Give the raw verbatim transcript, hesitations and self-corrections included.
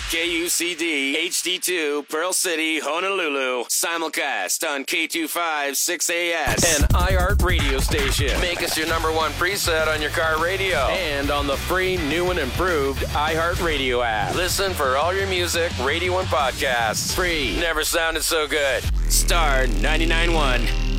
K U C D H D two, Pearl City, Honolulu. Simulcast on K two five six A S. An iHeart radio station. Make us your number one preset on your car radio. And on the free, new and improved iHeart Radio app. Listen for all your music, radio, and podcasts. Free. Never sounded so good. Star ninety-nine point one.